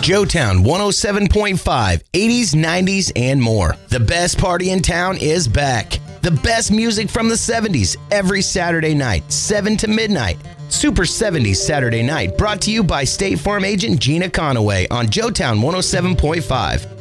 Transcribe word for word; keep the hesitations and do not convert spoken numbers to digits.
Joetown one oh seven point five, eighties, nineties, and more. The best party in town is back. The best music from the seventies every Saturday night, seven to midnight. Super seventies Saturday Night, brought to you by State Farm agent Gina Conaway on Joetown one oh seven point five.